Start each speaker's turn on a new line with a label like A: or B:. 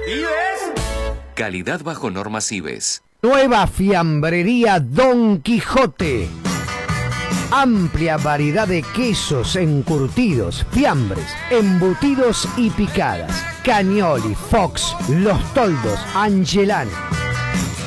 A: ¿Ibes? Calidad bajo normas Ibes.
B: Nueva fiambrería Don Quijote. Amplia variedad de quesos encurtidos, fiambres, embutidos y picadas. Cagnoli, Fox, Los Toldos, Angelani.